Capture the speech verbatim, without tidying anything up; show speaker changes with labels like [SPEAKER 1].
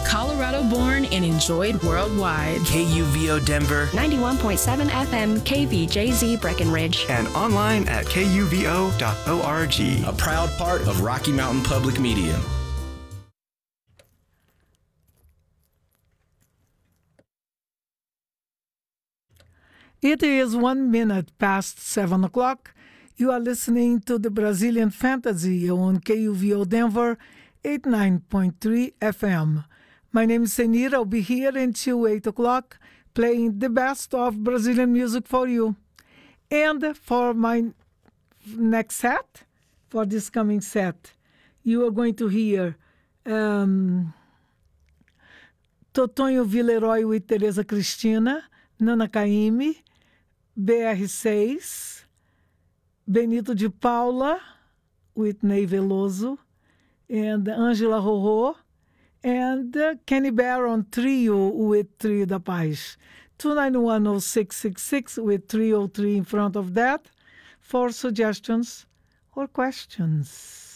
[SPEAKER 1] Colorado born and enjoyed worldwide.
[SPEAKER 2] K U V O Denver,
[SPEAKER 3] ninety-one point seven F M K V J Z Breckenridge,
[SPEAKER 4] and online at K U V O dot org.
[SPEAKER 5] A proud part of Rocky Mountain Public Media.
[SPEAKER 6] It is one minute past seven o'clock. You are listening to the Brazilian Fantasy on K U V O Denver, eighty-nine point three F M. My name is Senir. I'll be here until eight o'clock, playing the best of Brazilian music for you. And for my next set, for this coming set, you are going to hear um, Totonho Villeroy with Teresa Cristina, Nana Caymmi, B R six, Benito de Paula with Ney Veloso, and Angela Rorô, and uh, Kenny Barron Trio with Trio da Paz. two nine one oh six six six with three oh three in front of that for suggestions or questions.